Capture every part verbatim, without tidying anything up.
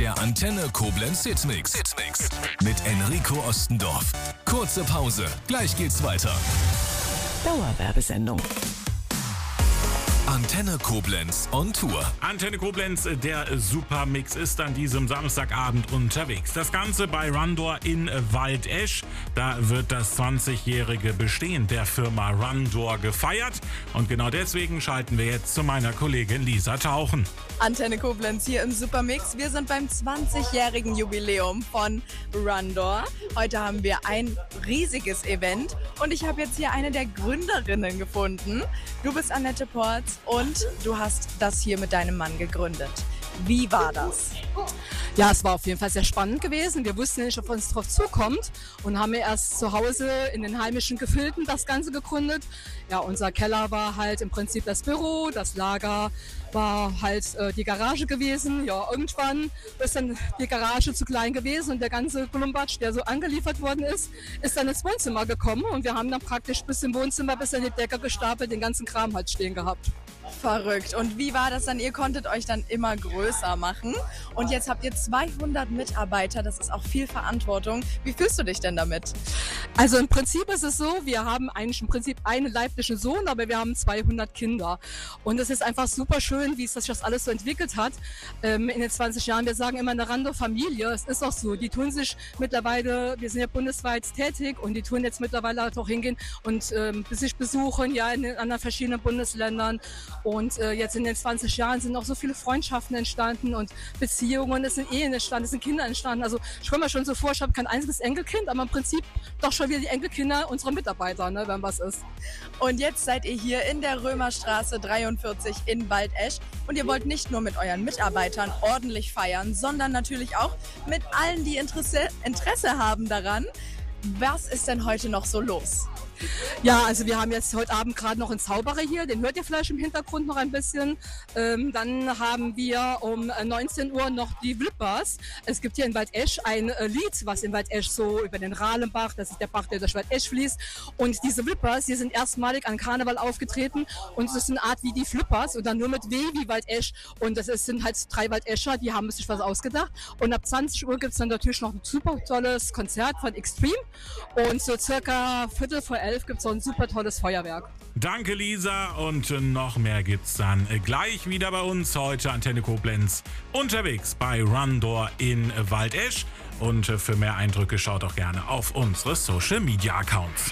Der Antenne Koblenz Hitmix. Hitmix. Mit Enrico Ostendorf. Kurze Pause. Gleich geht's weiter. Dauerwerbesendung. Antenne Koblenz on Tour. Antenne Koblenz, der Supermix ist an diesem Samstagabend unterwegs. Das Ganze bei Rundor in Waldesch. Da wird das zwanzigjährige Bestehen der Firma Rundor gefeiert. Und genau deswegen schalten wir jetzt zu meiner Kollegin Lisa Tauchen. Antenne Koblenz hier im Supermix. Wir sind beim zwanzigjährigen Jubiläum von Rundor. Heute haben wir ein riesiges Event und ich habe jetzt hier eine der Gründerinnen gefunden. Du bist Annette Porz und du hast das hier mit deinem Mann gegründet. Wie war das? Ja, es war auf jeden Fall sehr spannend gewesen. Wir wussten nicht, ob uns drauf zukommt und haben erst zu Hause in den heimischen Gefilden das Ganze gegründet. Ja, unser Keller war halt im Prinzip das Büro, das Lager war halt äh, die Garage gewesen. Ja, irgendwann ist dann die Garage zu klein gewesen und der ganze Klumbatsch, der so angeliefert worden ist, ist dann ins Wohnzimmer gekommen und wir haben dann praktisch bis im Wohnzimmer, bis an die Decke gestapelt, den ganzen Kram halt stehen gehabt. Verrückt. Und wie war das dann? Ihr konntet euch dann immer größer machen und jetzt habt ihr zweihundert Mitarbeiter. Das ist auch viel Verantwortung. Wie fühlst du dich denn damit? Also im Prinzip ist es so, wir haben eigentlich im Prinzip einen leiblichen Sohn, aber wir haben zweihundert Kinder. Und es ist einfach super schön, wie sich das alles so entwickelt hat ähm, in den zwanzig Jahren. Wir sagen immer eine Rundor-Familie. Es ist auch so. Die tun sich mittlerweile, wir sind ja bundesweit tätig und die tun jetzt mittlerweile halt auch hingehen und ähm, sich besuchen, ja, in den anderen verschiedenen Bundesländern. Und äh, jetzt in den zwanzig Jahren sind auch so viele Freundschaften entstanden und Beziehungen, es sind Ehen entstanden, es sind Kinder entstanden. Also ich komme mir schon so vor, ich habe kein einziges Enkelkind, aber im Prinzip doch schon wieder die Enkelkinder unserer Mitarbeiter, ne, wenn was ist. Und jetzt seid ihr hier in der Römerstraße dreiundvierzig in Waldesch und ihr wollt nicht nur mit euren Mitarbeitern ordentlich feiern, sondern natürlich auch mit allen, die Interesse, Interesse haben daran. Was ist denn heute noch so los? Ja, also wir haben jetzt heute Abend gerade noch einen Zauberer hier, den hört ihr vielleicht im Hintergrund noch ein bisschen. Ähm, dann haben wir um neunzehn Uhr noch die Flippers. Es gibt hier in Waldesch ein äh, Lied, was in Waldesch so über den Rahlenbach, das ist der Bach, der durch Waldesch fließt. Und diese Flippers, die sind erstmalig an Karneval aufgetreten und es ist eine Art wie die Flippers und dann nur mit W wie Waldesch. Und das ist, sind halt drei Waldescher, die haben sich was ausgedacht. Und ab zwanzig Uhr gibt es dann natürlich noch ein super tolles Konzert von Extreme und so circa Viertel vor elf gibt es so ein super tolles Feuerwerk. Danke, Lisa. Und noch mehr gibt's dann gleich wieder bei uns. Heute Antenne Koblenz unterwegs bei Rundor in Waldesch. Und für mehr Eindrücke schaut auch gerne auf unsere Social Media Accounts.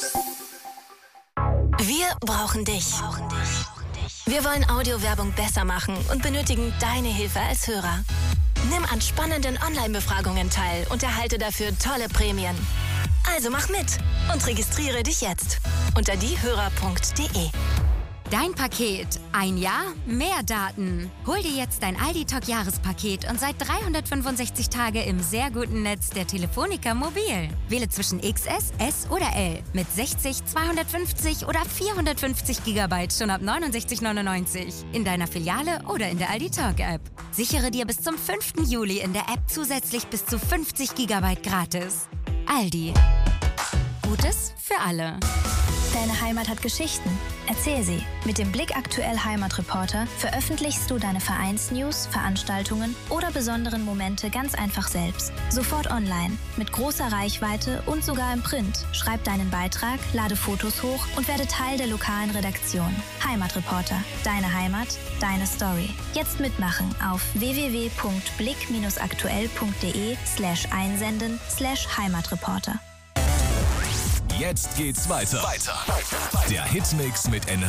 Wir brauchen dich. Wir wollen Audiowerbung besser machen und benötigen deine Hilfe als Hörer. Nimm an spannenden Online-Befragungen teil und erhalte dafür tolle Prämien. Also mach mit und registriere dich jetzt unter diehörer punkt de. Dein Paket. Ein Jahr, mehr Daten. Hol dir jetzt dein Aldi-Talk-Jahrespaket und seit dreihundertfünfundsechzig Tage im sehr guten Netz der Telefonica Mobil. Wähle zwischen X S, S oder L mit sechzig, zweihundertfünfzig oder vierhundertfünfzig Gigabyte schon ab neunundsechzig neunundneunzig in deiner Filiale oder in der Aldi-Talk-App. Sichere dir bis zum fünften Juli in der App zusätzlich bis zu fünfzig Gigabyte gratis. Aldi. Gutes für alle. Deine Heimat hat Geschichten. Erzähl sie. Mit dem Blick aktuell Heimatreporter veröffentlichst du deine Vereinsnews, Veranstaltungen oder besonderen Momente ganz einfach selbst. Sofort online, mit großer Reichweite und sogar im Print. Schreib deinen Beitrag, lade Fotos hoch und werde Teil der lokalen Redaktion. Heimatreporter. Deine Heimat, deine Story. Jetzt mitmachen auf w w w punkt blick aktuell punkt de slash einsenden slash Heimatreporter. Jetzt geht's weiter. Weiter. Der Hitmix mit Enrico